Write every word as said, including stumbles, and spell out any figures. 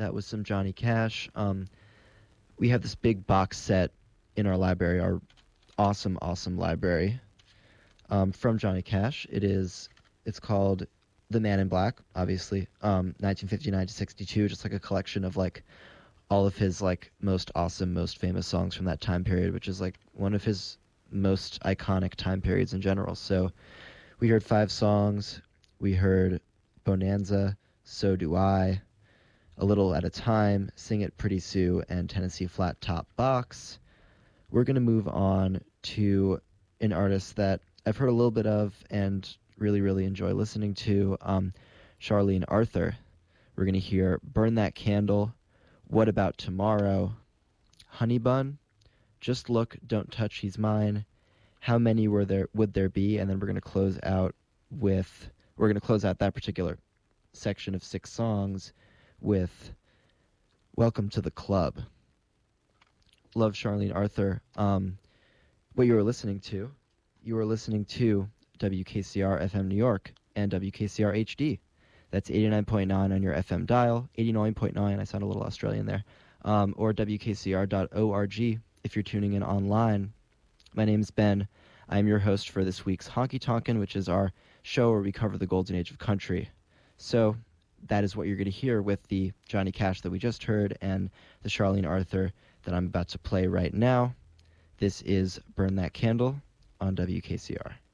That was some Johnny Cash. Um, we have this big box set in our library, our awesome, awesome library, um, from Johnny Cash. It is, it's called The Man in Black, obviously, um, nineteen fifty-nine to sixty-two, just like a collection of like all of his like most awesome, most famous songs from that time period, which is like one of his most iconic time periods in general. So we heard five songs. We heard Bonanza, So Do I, A Little at a Time, Sing It Pretty Sue, and Tennessee Flat Top Box. We're going to move on to an artist that I've heard a little bit of and really, really enjoy listening to, um, Charlene Arthur. We're going to hear Burn That Candle, What About Tomorrow, Honey Bun, Just Look, Don't Touch, He's Mine, How Many Were There Would There Be, and then we're going to close out with, we're going to close out that particular section of six songs with Welcome to the Club. Love Charlene Arthur. Um, what you were listening to, you were listening to W K C R F M New York and W K C R H D. That's eighty-nine point nine on your F M dial, eighty-nine point nine, I sound a little Australian there, um, or W K C R dot org if you're tuning in online. My name's Ben. I'm your host for this week's Honky Tonkin', which is our show where we cover the golden age of country. So that is what you're going to hear with the Johnny Cash that we just heard and the Charlene Arthur that I'm about to play right now. This is Burn That Candle on W K C R.